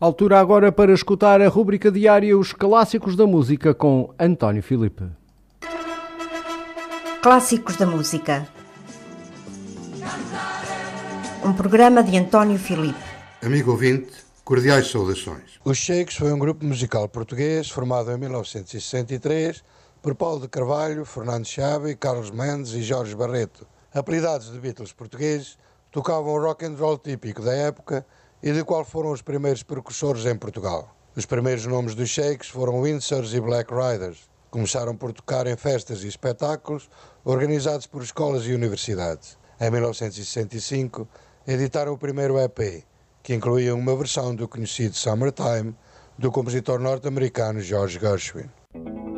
Altura agora para escutar a rubrica diária Os Clássicos da Música com António Filipe. Clássicos da Música. Um programa de António Filipe. Amigo ouvinte, cordiais saudações. Os Shakes foi um grupo musical português formado em 1963 por Paulo de Carvalho, Fernando Chaves, Carlos Mendes e Jorge Barreto. Apelidados de Beatles portugueses, tocavam o rock and roll típico da época e de qual foram os primeiros precursores em Portugal. Os primeiros nomes dos Shakes foram Windsors e Black Riders. Começaram por tocar em festas e espetáculos organizados por escolas e universidades. Em 1965, editaram o primeiro EP, que incluía uma versão do conhecido Summertime, do compositor norte-americano George Gershwin.